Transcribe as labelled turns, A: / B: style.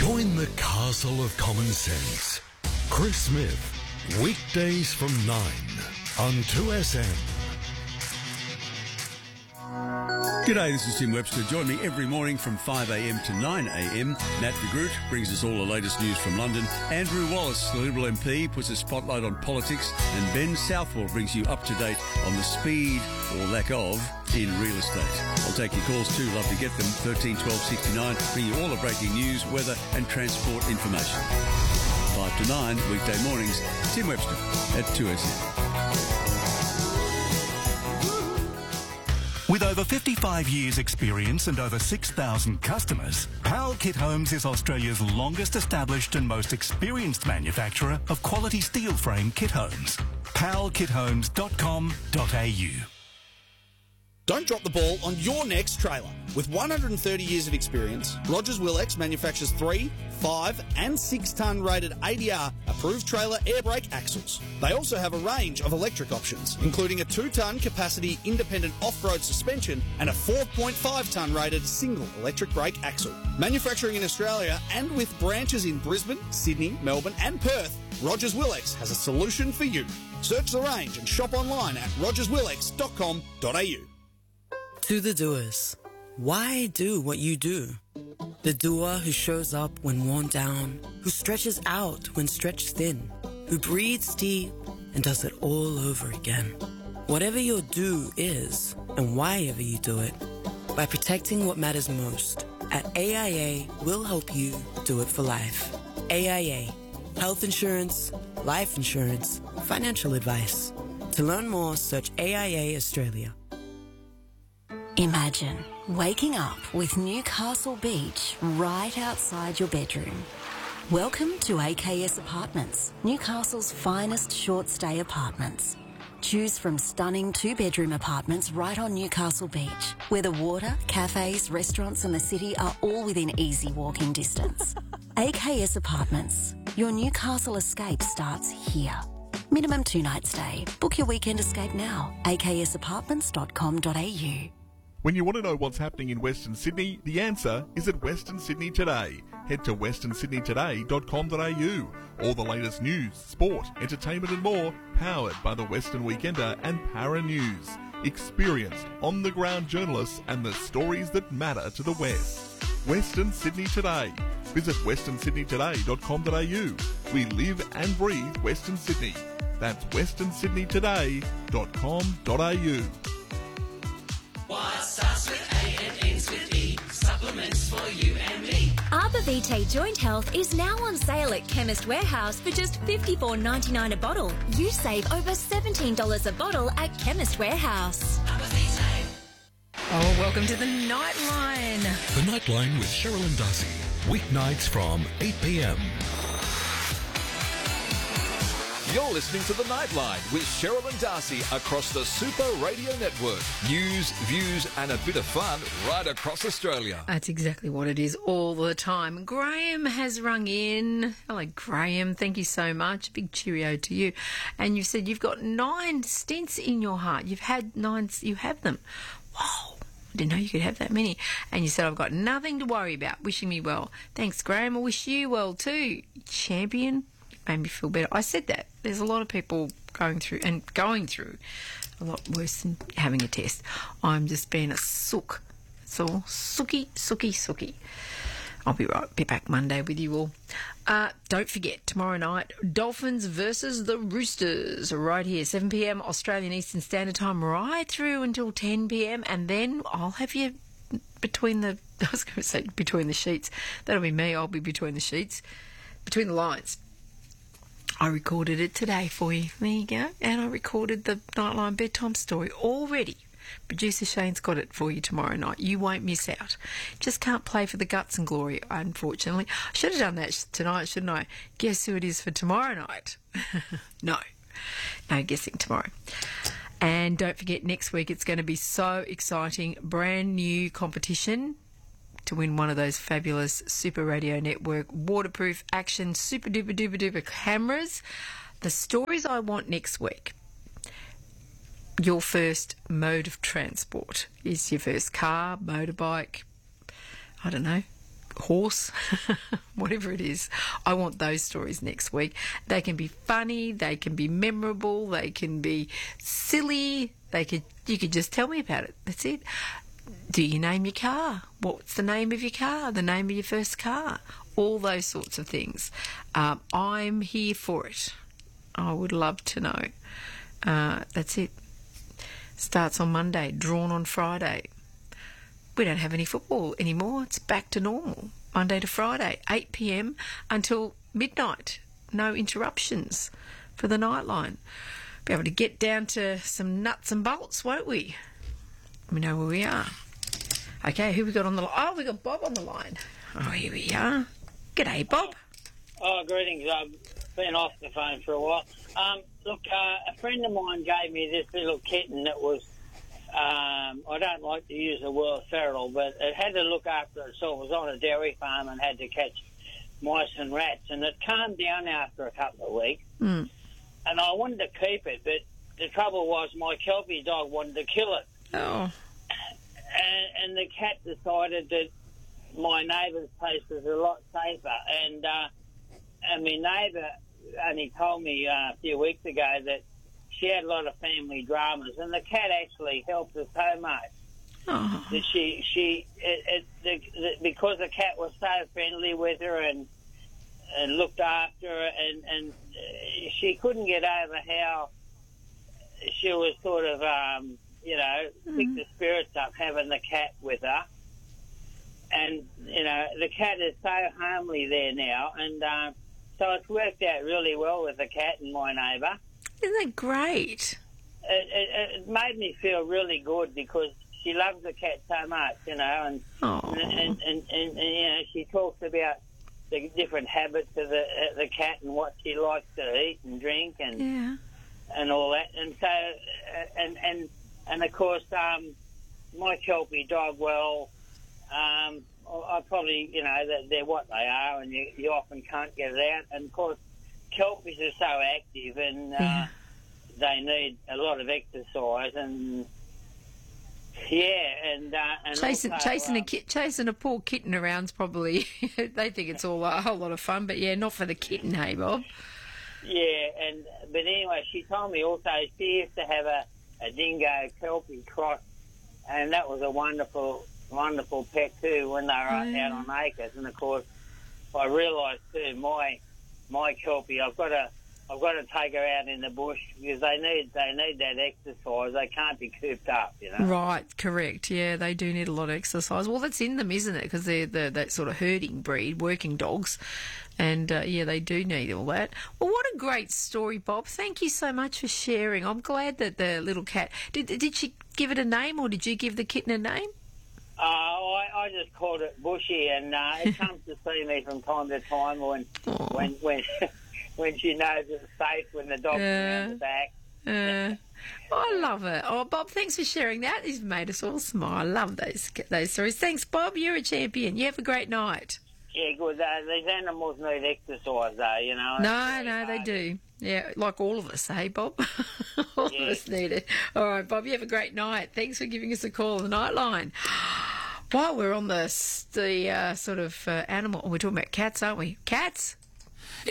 A: Join the castle of common sense. Chris Smith, weekdays from 9 on 2SM.
B: G'day, this is Tim Webster. Join me every morning from 5am to 9am. Nat de Groot brings us all the latest news from London. Andrew Wallace, the Liberal MP, puts a spotlight on politics. And Ben Southwell brings you up to date on the speed, or lack of, in real estate. I'll take your calls too. Love to get them. 13 12 69. Bring you all the breaking news, weather and transport information. 5 to 9, weekday mornings. Tim Webster at 2SM.
C: With over 55 years' experience and over 6,000 customers, Powell Kit Homes is Australia's longest established and most experienced manufacturer of quality steel frame kit homes. powellkithomes.com.au.
D: Don't drop the ball on your next trailer. With 130 years of experience, Rogers Willex manufactures 3, 5 and 6 tonne rated ADR approved trailer air brake axles. They also have a range of electric options, including a 2 tonne capacity independent off-road suspension and a 4.5 tonne rated single electric brake axle. Manufacturing in Australia and with branches in Brisbane, Sydney, Melbourne and Perth, Rogers Willex has a solution for you. Search the range and shop online at rogerswillex.com.au.
E: To the doers, why do what you do? The doer who shows up when worn down, who stretches out when stretched thin, who breathes deep and does it all over again. Whatever your do is, and why ever you do it, by protecting what matters most, at AIA we'll help you do it for life. AIA, health insurance, life insurance, financial advice. To learn more, search AIA Australia.
F: Imagine waking up with Newcastle Beach right outside your bedroom. Welcome to AKS Apartments, Newcastle's finest short-stay apartments. Choose from stunning 2-bedroom apartments right on Newcastle Beach, where the water, cafes, restaurants and the city are all within easy walking distance. AKS Apartments, your Newcastle escape starts here. Minimum 2-night stay. Book your weekend escape now. aksapartments.com.au.
G: When you want to know what's happening in Western Sydney, the answer is at Western Sydney Today. Head to westernsydneytoday.com.au. All the latest news, sport, entertainment and more, powered by the Western Weekender and Para News. Experienced, on-the-ground journalists and the stories that matter to the West. Western Sydney Today. Visit westernsydneytoday.com.au. We live and breathe Western Sydney. That's westernsydneytoday.com.au.
H: What starts with A and ends with E? Supplements for you and me.
I: Arbor Vitae Joint Health is now on sale at Chemist Warehouse for just $54.99 a bottle. You save over $17 a bottle at Chemist Warehouse.
H: Arbor Vitae.
J: Oh, welcome to the Nightline.
A: The Nightline with Cheryl and Darcy. Weeknights from 8 p.m.
K: You're listening to The Nightline with Cheryl and Darcy across the Super Radio Network. News, views and a bit of fun right across Australia.
J: That's exactly what it is all the time. Graham has rung in. Hello, Graham. Thank you so much. Big cheerio to you. And you said you've got 9 stents in your heart. You've had 9. You have them. Wow. I didn't know you could have that many. And you said, I've got nothing to worry about. Wishing me well. Thanks, Graham. I wish you well too. Champion. Made me feel better. I said that. There's a lot of people going through a lot worse than having a test. I'm just being a sook. It's all sooky. I'll be back Monday with you all. Don't forget, tomorrow night, Dolphins versus the Roosters, right here, 7 p.m. Australian Eastern Standard Time, right through until 10 p.m. And then I'll have you between the sheets. That'll be me. I'll be between the sheets, between the lines. I recorded it today for you. There you go. And I recorded the Nightline bedtime story already. Producer Shane's got it for you tomorrow night. You won't miss out. Just can't play for the guts and glory, unfortunately. I should have done that tonight, shouldn't I? Guess who it is for tomorrow night? No guessing tomorrow. And don't forget, next week it's going to be so exciting. Brand new competition to win one of those fabulous Super Radio Network waterproof action super duper duper duper cameras. The stories I want next week. Your first mode of transport. Is your first car, motorbike, I don't know, horse, whatever it is. I want those stories next week. They can be funny, they can be memorable, they can be silly. You could just tell me about it. That's it. Do you name your car? What's the name of your car? The name of your first car? All those sorts of things. I'm here for it. I would love to know. That's it. Starts on Monday, drawn on Friday. We don't have any football anymore. It's back to normal. Monday to Friday, 8 p.m. until midnight. No interruptions for the Nightline. Be able to get down to some nuts and bolts, won't we? We know where we are. Okay, who we got on the line? Oh, we got Bob on the line. Oh, here we are. G'day, Bob.
L: Oh, greetings. I've been off the phone for a while. Look, a friend of mine gave me this little kitten that was, I don't like to use the word feral, but it had to look after itself. It was on a dairy farm and had to catch mice and rats, and it calmed down after a couple of weeks.
J: Mm.
L: And I wanted to keep it, but the trouble was my Kelpie dog wanted to kill it.
J: Oh.
L: And the cat decided that my neighbour's place was a lot safer. And my neighbour only told me a few weeks ago that she had a lot of family dramas, and the cat actually helped her so much.
J: Oh.
L: That because the cat was so friendly with her and looked after her, and she couldn't get over how she was sort of, pick the spirits up having the cat with her. And, the cat is so homely there now, and so it's worked out really well with the cat and my neighbour.
J: Isn't that great?
L: It made me feel really good because she loves the cat so much, and she talks about the different habits of the cat and what she likes to eat and drink and all that. And so, and of course, my Kelpie dog, I probably, they're what they are, and you often can't get it out. And of course, Kelpies are so active, and they need a lot of exercise, and
J: chasing a poor kitten around's probably they think it's all a whole lot of fun, but not for the kitten, hey Bob?
L: Yeah, but anyway, she told me also she used to have a dingo Kelpie cross, and that was a wonderful pet too when they were out on acres. And of course, I realised too my Kelpie, I've got to take her out in the bush because they need that exercise. They can't be cooped up,
J: Right, correct. Yeah, they do need a lot of exercise. Well, that's in them, isn't it? Because they're that sort of herding breed, working dogs. And, they do need all that. Well, what a great story, Bob. Thank you so much for sharing. I'm glad that the little cat... Did she give it a name, or did you give the kitten a name?
L: I just called it Bushy, and it comes to see me from time to time when she knows it's safe, when the dog's around the back.
J: I love it. Oh, Bob, thanks for sharing that. You've made us all smile. I love those stories. Thanks, Bob. You're a champion. You have a great night.
L: Yeah, good. These animals need exercise, though,
J: No, they do. Yeah, like all of us, hey, Bob? All of us need it. All right, Bob, you have a great night. Thanks for giving us a call on the Nightline. While we're on the sort of animal... we're talking about cats, aren't we? Cats?